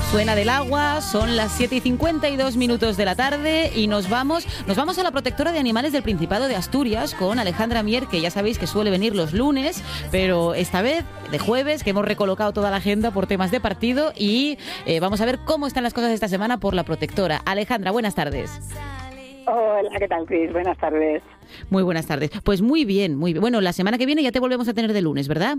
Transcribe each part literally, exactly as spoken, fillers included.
Suena del agua, son las siete y cincuenta y dos minutos de la tarde y nos vamos, nos vamos a la protectora de animales del Principado de Asturias con Alejandra Mier, que ya sabéis que suele venir los lunes, pero esta vez de jueves, que hemos recolocado toda la agenda por temas de partido y eh, vamos a ver cómo están las cosas esta semana por la protectora. Alejandra, buenas tardes. Hola, ¿qué tal, Cris? Buenas tardes. Muy buenas tardes. Pues muy bien, muy bien. Bueno, la semana que viene ya te volvemos a tener de lunes, ¿verdad?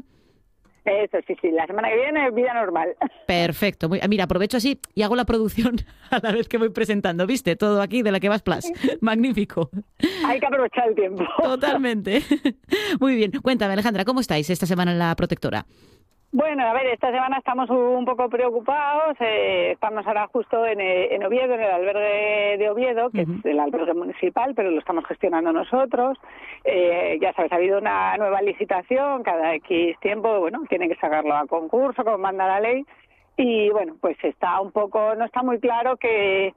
Eso, sí, sí. La semana que viene, vida normal. Perfecto. Muy, mira, aprovecho así y hago la producción a la vez que voy presentando. ¿Viste? Todo aquí de la que vas plus. Magnífico. Hay que aprovechar el tiempo. Totalmente. Muy bien. Cuéntame, Alejandra, ¿cómo estáis esta semana en la protectora? Bueno, a ver, esta semana estamos un poco preocupados. Eh, estamos ahora justo en, en Oviedo, en el albergue de Oviedo, que uh-huh. es el albergue municipal, pero lo estamos gestionando nosotros. Eh, ya sabes, ha habido una nueva licitación, cada X tiempo, bueno, tienen que sacarlo a concurso, como manda la ley. Y bueno, pues está un poco, no está muy claro que,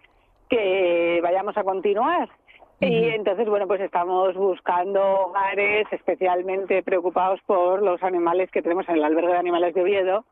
que vayamos a continuar. Y entonces, bueno, pues estamos buscando hogares especialmente preocupados por los animales que tenemos en el albergue de animales de Oviedo,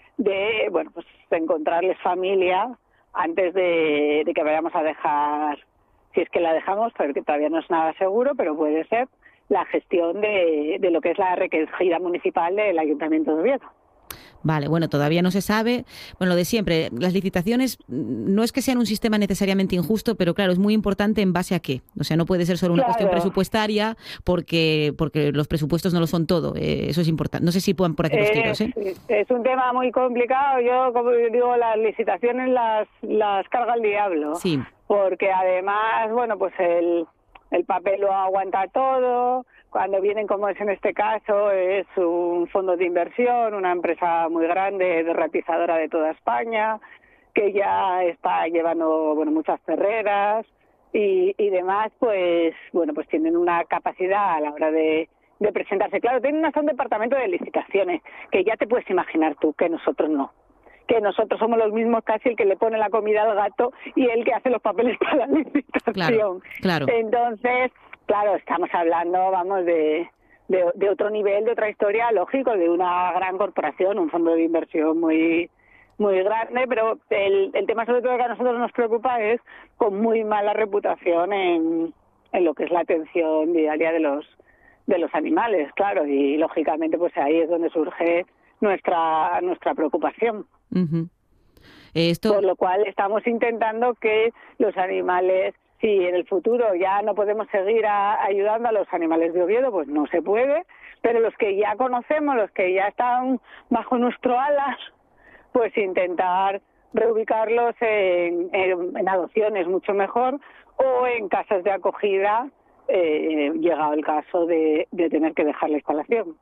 de, bueno, pues de encontrarles familia antes de, de que vayamos a dejar, si es que la dejamos, porque todavía no es nada seguro, pero puede ser la gestión de, de lo que es la recogida municipal del Ayuntamiento de Oviedo. Vale, bueno, todavía no se sabe. Bueno, lo de siempre, las licitaciones no es que sean un sistema necesariamente injusto, pero claro, es muy importante en base a qué. O sea, no puede ser solo una claro. cuestión presupuestaria porque porque los presupuestos no lo son todo. Eh, eso es importante. No sé si puedan por aquí los tiros, ¿eh? Es, es un tema muy complicado. Yo, como digo, las licitaciones las, las carga el diablo. Sí. Porque además, bueno, pues el, el papel lo aguanta todo. Cuando vienen, como es en este caso, es un fondo de inversión, una empresa muy grande, derratizadora de toda España, que ya está llevando, bueno, muchas carreras y, y demás, pues, bueno, pues tienen una capacidad a la hora de, de presentarse. Claro, tienen hasta un departamento de licitaciones, que ya te puedes imaginar tú, que nosotros no. Que nosotros somos los mismos casi el que le pone la comida al gato y el que hace los papeles para la licitación. Claro, claro. Entonces, claro, estamos hablando, vamos, de, de, de otro nivel, de otra historia, lógico, de una gran corporación, un fondo de inversión muy muy grande, pero el, el tema sobre todo que a nosotros nos preocupa es con muy mala reputación en, en lo que es la atención diaria de los de los animales, claro, y lógicamente pues ahí es donde surge nuestra nuestra preocupación. Uh-huh. Esto... Por lo cual estamos intentando que los animales, si en el futuro ya no podemos seguir a, ayudando a los animales de Oviedo, pues no se puede, pero los que ya conocemos, los que ya están bajo nuestro ala, pues intentar reubicarlos en, en, en adopciones mucho mejor o en casas de acogida, eh, llegado el caso de, de tener que dejar la instalación.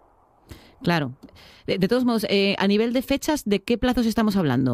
Claro. De, de todos modos, eh, a nivel de fechas, ¿de qué plazos estamos hablando?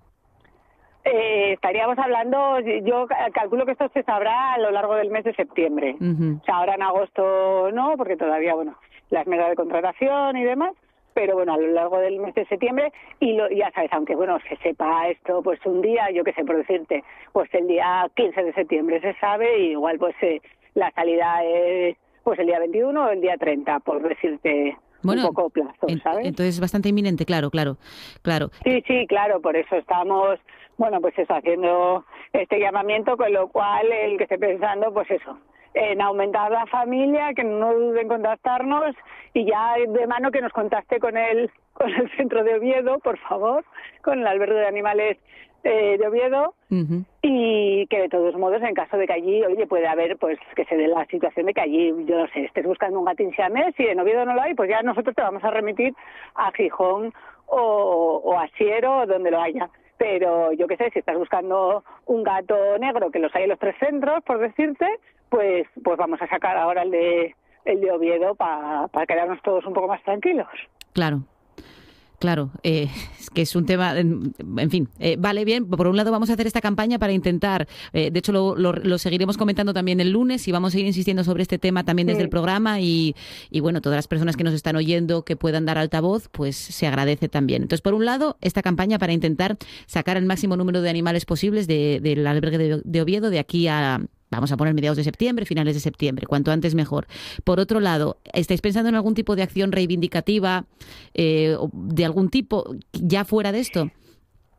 Eh, estaríamos hablando, yo calculo que esto se sabrá a lo largo del mes de septiembre. Uh-huh. O sea, ahora en agosto no, porque todavía, bueno, las medidas de contratación y demás, pero bueno, a lo largo del mes de septiembre, y lo, ya sabes, aunque bueno, se sepa esto, pues un día, yo qué sé, por decirte, pues el día quince de septiembre se sabe, y igual pues eh, la salida es pues el día veintiuno o el día treinta, por decirte... Bueno, un poco plazo, ¿sabes? Entonces es bastante inminente, claro, claro, claro. Sí, sí, claro, por eso estamos, bueno, pues eso, haciendo este llamamiento, con lo cual el que esté pensando, pues eso, en aumentar la familia, que no duden en contactarnos y ya de mano que nos contacte con el, con el centro de Oviedo, por favor, con el albergue de animales eh, de Oviedo, uh-huh. y que de todos modos, en caso de que allí, oye, puede haber, pues que se dé la situación de que allí, yo no sé, estés buscando un gatín siamés y en Oviedo no lo hay, pues ya nosotros te vamos a remitir a Gijón o, o a Siero, donde lo haya. Pero yo qué sé, si estás buscando un gato negro, que los hay en los tres centros, por decirte, pues pues vamos a sacar ahora el de el de Oviedo para pa quedarnos todos un poco más tranquilos. Claro. Claro, eh, es que es un tema, en, en fin, eh, vale bien, por un lado vamos a hacer esta campaña para intentar, eh, de hecho lo, lo, lo seguiremos comentando también el lunes y vamos a ir insistiendo sobre este tema también desde sí. el programa y, y bueno, todas las personas que nos están oyendo que puedan dar altavoz, pues se agradece también. Entonces, por un lado, esta campaña para intentar sacar el máximo número de animales posibles de, del albergue de, de Oviedo de aquí a... Vamos a poner mediados de septiembre, finales de septiembre, cuanto antes mejor. Por otro lado, ¿estáis pensando en algún tipo de acción reivindicativa eh, de algún tipo ya fuera de esto?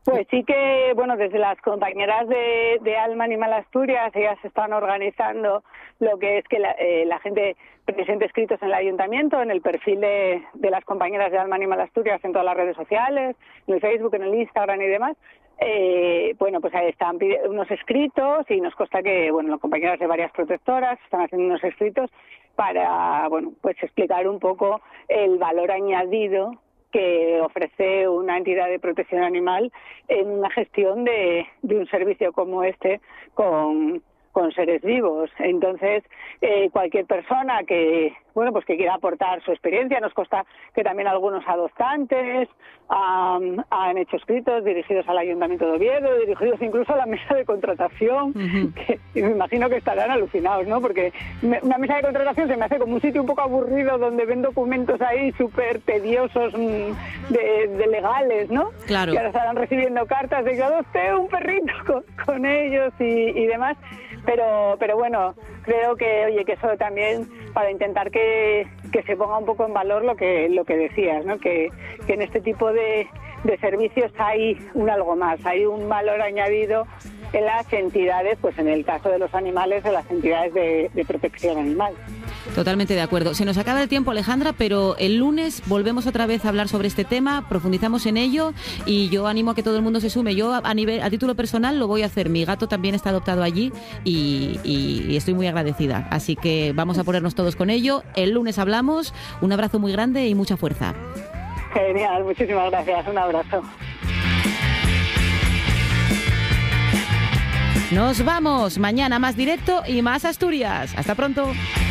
Pues sí que, bueno, desde las compañeras de, de Alma Animal Asturias, ellas están organizando lo que es que la, eh, la gente presente escritos en el ayuntamiento, en el perfil de, de las compañeras de Alma Animal Asturias en todas las redes sociales, en el Facebook, en el Instagram y demás. Eh, bueno, pues ahí están unos escritos y nos consta que, bueno, las compañeras de varias protectoras están haciendo unos escritos para, bueno, pues explicar un poco el valor añadido que ofrece una entidad de protección animal en una gestión de, de un servicio como este con, con seres vivos. Entonces, eh, cualquier persona que, bueno, pues que quiera aportar su experiencia, nos consta que también algunos adoptantes um, han hecho escritos dirigidos al Ayuntamiento de Oviedo, dirigidos incluso a la mesa de contratación, uh-huh. que y me imagino que estarán alucinados, ¿no? Porque me, una mesa de contratación se me hace como un sitio un poco aburrido donde ven documentos ahí súper tediosos mmm, de, de legales, ¿no? Claro. Y ahora estarán recibiendo cartas de que adopté un perrito con, con ellos y, y demás. Pero pero bueno, creo que oye que eso también para intentar que, que se ponga un poco en valor lo que lo que decías, ¿no? Que, que en este tipo de, de servicios hay un algo más, hay un valor añadido en las entidades, pues en el caso de los animales, en las entidades de, de protección animal. Totalmente de acuerdo. Se nos acaba el tiempo, Alejandra, pero el lunes volvemos otra vez a hablar sobre este tema, profundizamos en ello y yo animo a que todo el mundo se sume. Yo a nivel, a título personal lo voy a hacer. Mi gato también está adoptado allí y, y estoy muy agradecida. Así que vamos a ponernos todos con ello. El lunes hablamos. Un abrazo muy grande y mucha fuerza. Genial, muchísimas gracias. Un abrazo. Nos vamos. Mañana más directo y más Asturias. Hasta pronto.